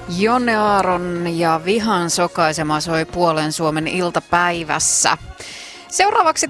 Jonne Aaron ja Vihan sokaisema soi puolen Suomen iltapäivässä. Seuraavaksi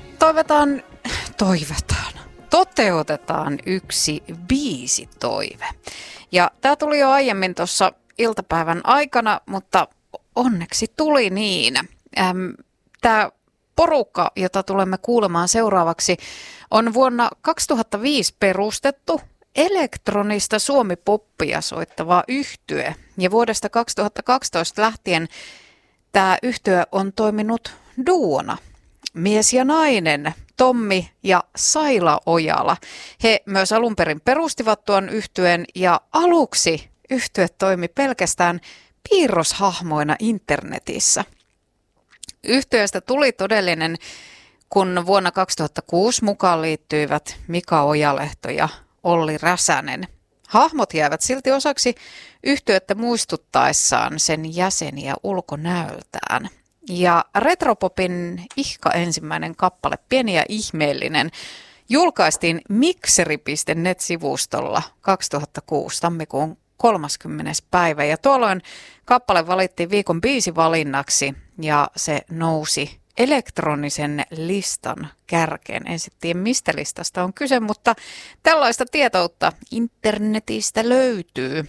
toteutetaan yksi biisitoive. Ja tämä tuli jo aiemmin tuossa iltapäivän aikana, mutta onneksi tuli niin. Tämä porukka, jota tulemme kuulemaan seuraavaksi, on vuonna 2005 perustettu elektronista suomipoppia soittava yhtye. Ja vuodesta 2012 lähtien tämä yhtye on toiminut duona. Mies ja nainen, Tommi ja Saila Ojala. He myös alun perin perustivat tuon yhtyeen ja aluksi yhtye toimi pelkästään piirroshahmoina internetissä. Yhtyeestä tuli todellinen, kun vuonna 2006 mukaan liittyivät Mika Ojalehto ja Olli Räsänen. Hahmot jäävät silti osaksi yhtyettä muistuttaessaan sen jäseniä ulkonäöltään. Ja Retropopin ihka ensimmäinen kappale, Pieni ja ihmeellinen, julkaistiin mikseri.net-sivustolla 2006 tammikuun 30. päivä. Ja tuolloin kappale valittiin viikon biisivalinnaksi ja se nousi elektronisen listan kärkeen. En sitten tiedä, mistä listasta on kyse, mutta tällaista tietoutta internetistä löytyy.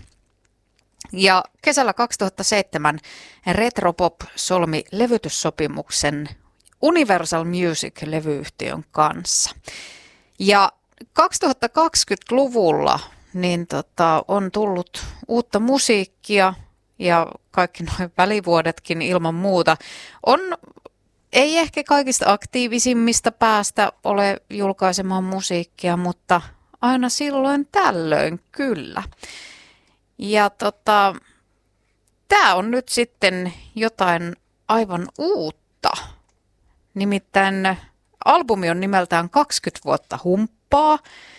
Ja kesällä 2007 Retropop solmi levytyssopimuksen Universal Music-levyyhtiön kanssa. Ja 2020-luvulla niin on tullut uutta musiikkia ja kaikki nuo välivuodetkin ilman muuta ei ehkä kaikista aktiivisimmista päästä ole julkaisemaan musiikkia, mutta aina silloin tällöin kyllä. Ja tämä on nyt sitten jotain aivan uutta. Nimittäin albumi on nimeltään 20 vuotta humppaa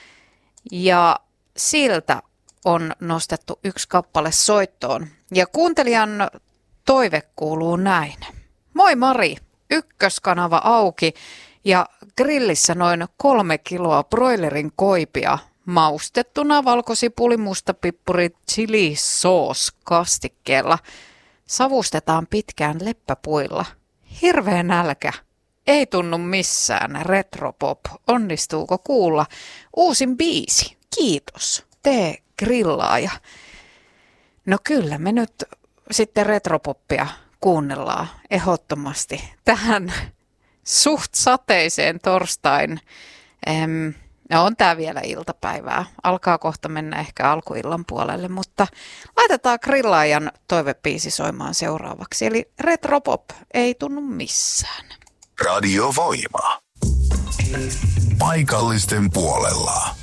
ja siltä on nostettu yksi kappale soittoon. Ja kuuntelijan toive kuuluu näin. Moi Mari, ykköskanava auki ja grillissä noin 3 kiloa broilerin koipia. Maustettuna valkosipuli, mustapippuri, chili sauce kastikkeella. Savustetaan pitkään leppäpuilla. Hirveä nälkä. Ei tunnu missään. Retropop. Onnistuuko kuulla? Uusin biisi. Kiitos. Tee grillaaja. No kyllä, me nyt sitten retropoppia kuunnellaan ehdottomasti tähän suht sateiseen torstain. No on tää vielä iltapäivää. Alkaa kohta mennä ehkä alkuillan puolelle, mutta laitetaan grillaajan toivebiisi soimaan seuraavaksi. Eli Retropop ei tunnu missään. Radio Voima. Paikallisten puolella.